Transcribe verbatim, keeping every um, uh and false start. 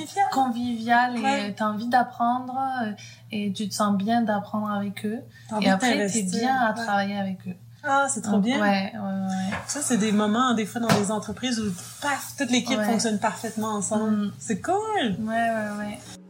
convivial. Convivial et Ouais. t'as envie d'apprendre et tu te sens bien d'apprendre avec eux. T'as envie Et de après, t'es t'investir. bien à Ouais. travailler avec eux. Ah, c'est trop Donc, bien. Ouais, ouais, ouais. Ça, c'est des moments, des fois, dans les entreprises où, paf, toute l'équipe Ouais. fonctionne parfaitement ensemble. Mm. C'est cool! Ouais, ouais, ouais.